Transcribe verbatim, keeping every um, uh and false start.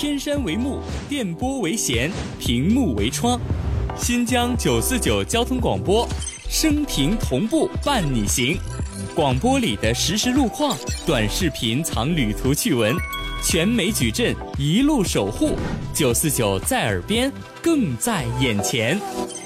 天山为幕，电波为弦，屏幕为窗。新疆九四九交通广播，声屏同步伴你行。广播里的实时路况，短视频藏旅途趣闻，全美矩阵一路守护。九四九在耳边，更在眼前。